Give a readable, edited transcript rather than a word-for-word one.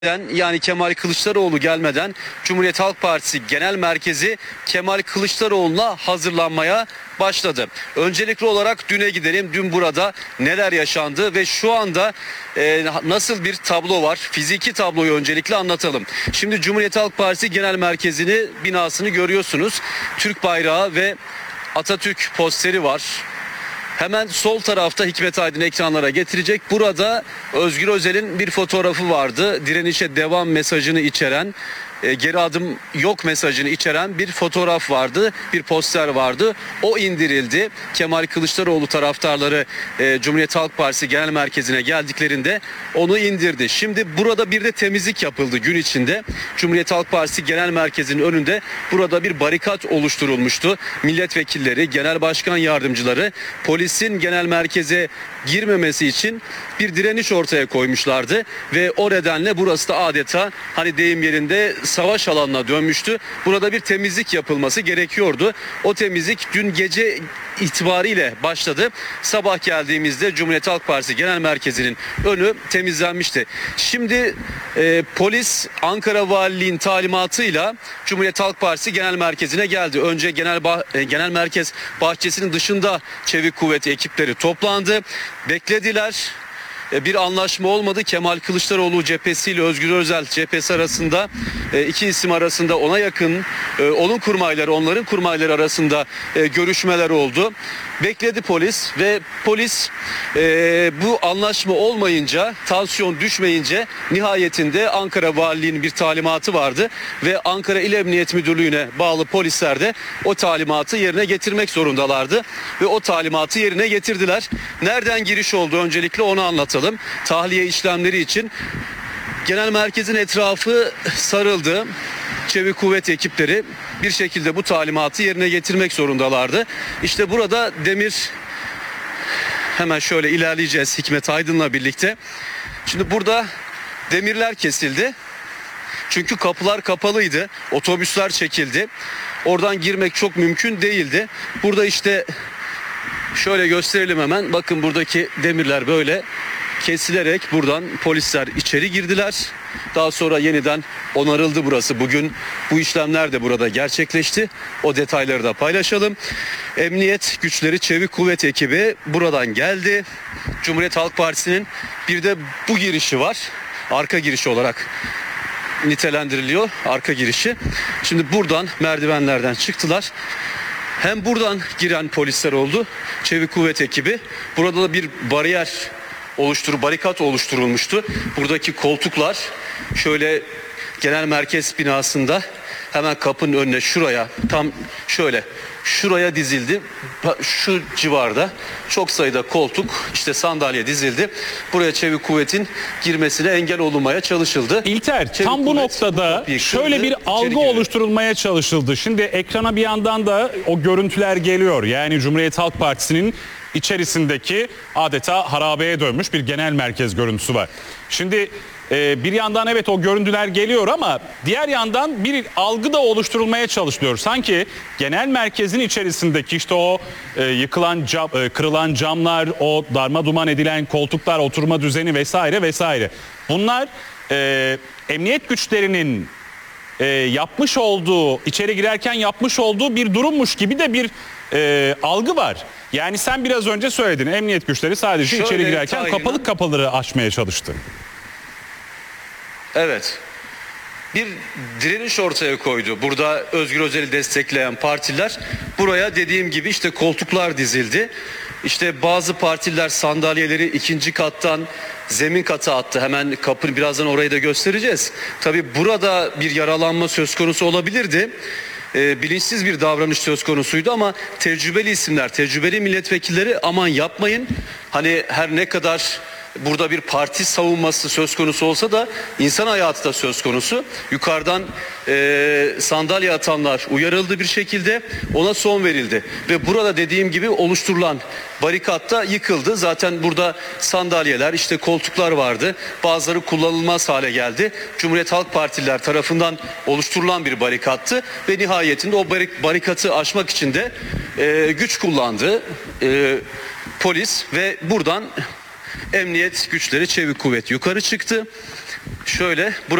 Yani Kemal Kılıçdaroğlu gelmeden Cumhuriyet Halk Partisi Genel Merkezi Kemal Kılıçdaroğlu'na hazırlanmaya başladı. Öncelikli olarak düne gidelim. Dün burada neler yaşandı ve şu anda nasıl bir tablo var? Fiziki tabloyu öncelikle anlatalım. Şimdi Cumhuriyet Halk Partisi Genel Merkezi'ni, binasını görüyorsunuz. Türk bayrağı ve Atatürk posteri var. Hemen sol tarafta Hikmet Aydın ekranlara getirecek. Burada Özgür Özel'in bir fotoğrafı vardı. Direnişe devam mesajını içeren, geri adım yok mesajını içeren bir fotoğraf vardı. Bir poster vardı. O indirildi. Kemal Kılıçdaroğlu taraftarları Cumhuriyet Halk Partisi Genel Merkezi'ne geldiklerinde onu indirdi. Şimdi burada bir de temizlik yapıldı gün içinde. Cumhuriyet Halk Partisi Genel Merkezi'nin önünde burada bir barikat oluşturulmuştu. Milletvekilleri, genel başkan yardımcıları polisin genel merkeze girmemesi için bir direniş ortaya koymuşlardı ve o nedenle burası da adeta hani deyim yerinde savaş alanına dönmüştü. Burada bir temizlik yapılması gerekiyordu. O temizlik dün gece itibariyle başladı. Sabah geldiğimizde Cumhuriyet Halk Partisi Genel Merkezi'nin önü temizlenmişti. Şimdi polis Ankara Valiliğin talimatıyla Cumhuriyet Halk Partisi Genel Merkezi'ne geldi. Önce genel merkez bahçesinin dışında çevik kuvvet ekipleri toplandı. Beklediler. Bir anlaşma olmadı. Kemal Kılıçdaroğlu cephesiyle Özgür Özel cephesi arasında iki isim arasında ona yakın onların kurmayları arasında görüşmeler oldu. Bekledi polis ve polis bu anlaşma olmayınca, tansiyon düşmeyince nihayetinde Ankara Valiliği'nin bir talimatı vardı ve Ankara İl Emniyet Müdürlüğü'ne bağlı polisler de o talimatı yerine getirmek zorundalardı ve o talimatı yerine getirdiler. Nereden giriş oldu öncelikle onu anlatalım. Tahliye işlemleri için genel merkezin etrafı sarıldı. Çevik kuvvet ekipleri bir şekilde bu talimatı yerine getirmek zorundalardı. İşte burada hemen şöyle ilerleyeceğiz Hikmet Aydın'la birlikte. Şimdi burada demirler kesildi. Çünkü kapılar kapalıydı. Otobüsler çekildi. Oradan girmek çok mümkün değildi. Burada işte şöyle gösterelim hemen. Bakın buradaki demirler böyle kesilerek buradan polisler içeri girdiler. Daha sonra yeniden onarıldı burası. Bugün bu işlemler de burada gerçekleşti. O detayları da paylaşalım. Emniyet güçleri, çevik kuvvet ekibi buradan geldi. Cumhuriyet Halk Partisi'nin bir de bu girişi var. Arka girişi olarak nitelendiriliyor. Arka girişi. Şimdi buradan merdivenlerden çıktılar. Hem buradan giren polisler oldu. Çevik kuvvet ekibi. Burada da bir barikat oluşturulmuştu. Buradaki koltuklar şöyle genel merkez binasında hemen kapının önüne şuraya dizildi. Şu civarda çok sayıda koltuk, işte sandalye dizildi. Buraya çevik kuvvetin girmesine engel olunmaya çalışıldı. İlter, tam bu noktada şöyle bir algı oluşturulmaya çalışıldı. Şimdi ekrana bir yandan da o görüntüler geliyor. Yani Cumhuriyet Halk Partisi'nin içerisindeki adeta harabeye dönmüş bir genel merkez görüntüsü var. Şimdi bir yandan evet o görüntüler geliyor ama diğer yandan bir algı da oluşturulmaya çalışılıyor. Sanki genel merkezin içerisindeki işte o kırılan camlar, o darma duman edilen koltuklar, oturma düzeni vesaire vesaire. Bunlar emniyet güçlerinin yapmış olduğu, içeri girerken yapmış olduğu bir durummuş gibi de bir algı var. Yani sen biraz önce söyledin, emniyet güçleri sadece içeri girerken kapıları açmaya çalıştı. Evet. Bir direniş ortaya koydu. Burada Özgür Özel'i destekleyen partiler buraya dediğim gibi işte koltuklar dizildi. İşte bazı partiler sandalyeleri ikinci kattan zemin kata attı. Hemen birazdan orayı da göstereceğiz. Tabii burada bir yaralanma söz konusu olabilirdi. Bilinçsiz bir davranış söz konusuydu ama tecrübeli isimler, tecrübeli milletvekilleri aman yapmayın. Hani her ne kadar burada bir parti savunması söz konusu olsa da insan hayatı da söz konusu. Yukarıdan sandalye atanlar uyarıldı bir şekilde, ona son verildi. Ve burada dediğim gibi oluşturulan barikat da yıkıldı. Zaten burada sandalyeler, işte koltuklar vardı. Bazıları kullanılmaz hale geldi. Cumhuriyet Halk Partililer tarafından oluşturulan bir barikattı. Ve nihayetinde o barikatı aşmak için de güç kullandı polis ve buradan emniyet güçleri, çevik kuvvet yukarı çıktı. Şöyle